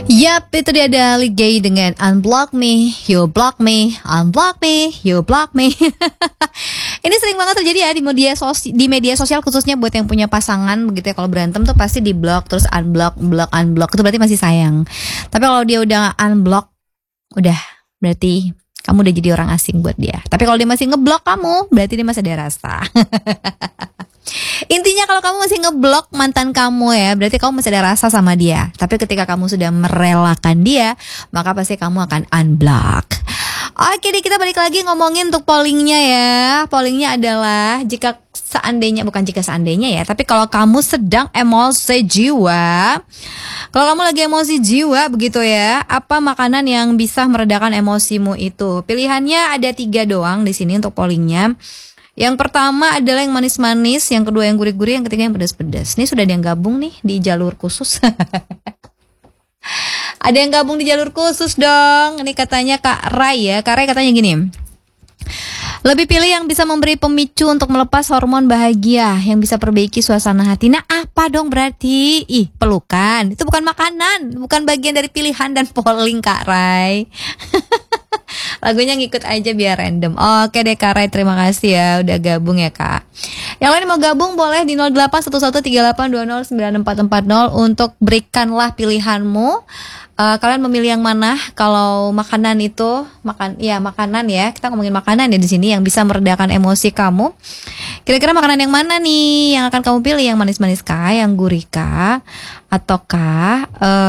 Yap, itu dia Dali Gay dengan Unblock Me, You Block Me, Unblock Me, You Block Me. Ini sering banget terjadi ya di media sosial khususnya buat yang punya pasangan begitu ya. Kalau berantem tuh pasti di block terus unblock, unblock itu berarti masih sayang. Tapi kalau dia udah unblock, udah berarti kamu udah jadi orang asing buat dia. Tapi kalau dia masih ngeblok kamu, berarti dia masih ada rasa. Intinya kalau kamu masih ngeblok mantan kamu ya, berarti kamu masih ada rasa sama dia. Tapi ketika kamu sudah merelakan dia, maka pasti kamu akan unblock. Oke deh, kita balik lagi ngomongin untuk pollingnya ya. Pollingnya adalah bukan jika seandainya ya, tapi kalau kamu sedang emosi jiwa. Kalau kamu lagi emosi jiwa begitu ya, apa makanan yang bisa meredakan emosimu itu? Pilihannya ada 3 doang di sini untuk pollingnya. Yang pertama adalah yang manis-manis, yang kedua yang gurih-gurih, yang ketiga yang pedas-pedas. Ini sudah ada yang gabung nih di jalur khusus. Ada yang gabung di jalur khusus dong. Ini katanya Kak Rai ya. Kak Rai katanya gini. Lebih pilih yang bisa memberi pemicu untuk melepas hormon bahagia, yang bisa perbaiki suasana hati. Nah, apa dong berarti? Pelukan. Itu bukan makanan, bukan bagian dari pilihan dan polling Kak Rai. Lagunya ngikut aja biar random. Oke deh Kak Rai, terima kasih ya udah gabung ya Kak. Yang lain mau gabung boleh di 081138209440 untuk berikanlah pilihanmu. Kalian memilih yang mana? Kalau makanan itu makanan ya. Kita ngomongin makanan ya di sini yang bisa meredakan emosi kamu. Kira-kira makanan yang mana nih yang akan kamu pilih? Yang manis-manis kah, yang gurih kah, ataukah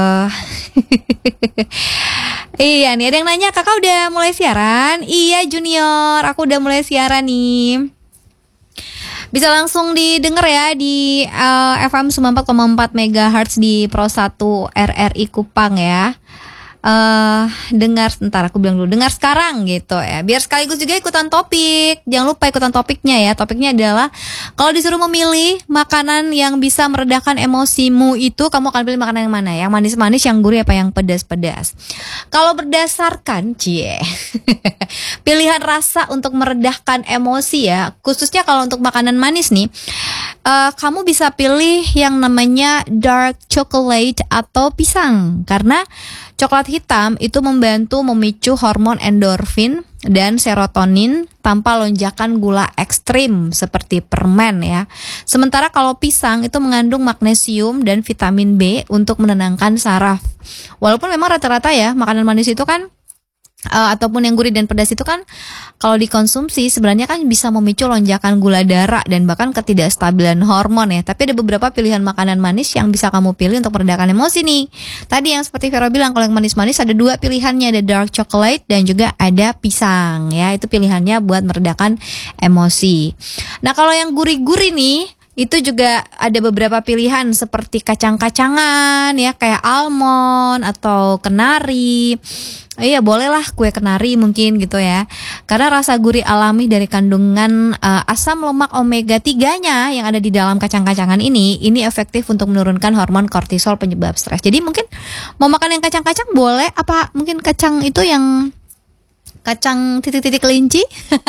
Iya nih, ada yang nanya, kakak udah mulai siaran? Iya Junior, aku udah mulai siaran nih. Bisa langsung didengar ya di FM 94,4 MHz di Pro 1 RRI Kupang ya. Dengar dengar sekarang gitu ya. Biar sekaligus juga ikutan topik. Jangan lupa ikutan topiknya ya. Topiknya adalah kalau disuruh memilih makanan yang bisa meredakan emosimu itu, kamu akan pilih makanan yang mana? Yang manis-manis, yang gurih, apa yang pedas-pedas? Kalau berdasarkan pilihan rasa untuk meredahkan emosi ya, khususnya kalau untuk makanan manis nih, kamu bisa pilih yang namanya dark chocolate atau pisang. Karena coklat hitam itu membantu memicu hormon endorfin dan serotonin tanpa lonjakan gula ekstrim seperti permen ya. Sementara kalau pisang itu mengandung magnesium dan vitamin B untuk menenangkan saraf. Walaupun memang rata-rata ya makanan manis itu kan ataupun yang gurih dan pedas itu kan kalau dikonsumsi sebenarnya kan bisa memicu lonjakan gula darah dan bahkan ketidakstabilan hormon ya. Tapi ada beberapa pilihan makanan manis yang bisa kamu pilih untuk meredakan emosi nih. Tadi yang seperti Vero bilang, kalau yang manis-manis ada 2 pilihannya, ada dark chocolate dan juga ada pisang ya. Itu pilihannya buat meredakan emosi. Nah kalau yang gurih-gurih nih, itu juga ada beberapa pilihan seperti kacang-kacangan ya, kayak almond atau kenari. Iya bolehlah kue kenari mungkin gitu ya. Karena rasa gurih alami dari kandungan asam lemak omega 3-nya yang ada di dalam kacang-kacangan ini efektif untuk menurunkan hormon kortisol penyebab stres. Jadi mungkin mau makan yang kacang-kacang boleh, apa mungkin kacang itu yang kacang titik-titik kelinci?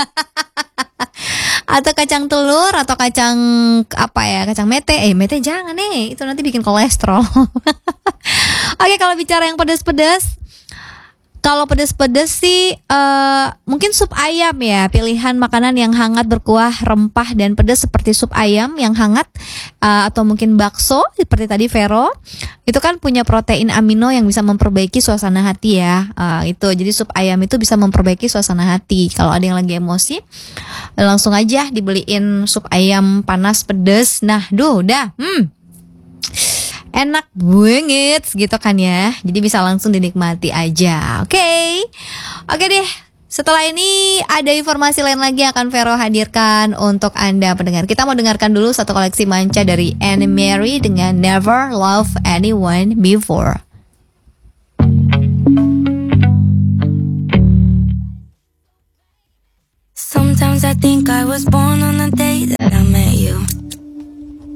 Atau kacang telur atau kacang kacang mete. Mete jangan itu nanti bikin kolesterol. Oke, kalau bicara yang pedas-pedas, kalau pedas-pedas sih mungkin sup ayam ya, pilihan makanan yang hangat berkuah rempah dan pedas seperti sup ayam yang hangat atau mungkin bakso seperti tadi Vero. Itu kan punya protein amino yang bisa memperbaiki suasana hati ya. Itu jadi sup ayam itu bisa memperbaiki suasana hati. Kalau ada yang lagi emosi, langsung aja dibeliin sup ayam panas pedas. Nah, udah. Enak banget gitu kan ya. Jadi bisa langsung dinikmati aja. Oke deh. Setelah ini ada informasi lain lagi yang akan Vero hadirkan untuk Anda pendengar. Kita mau dengarkan dulu satu koleksi manca dari Anne Mary dengan Never Love Anyone Before. Sometimes I think I was born on the day that I met you.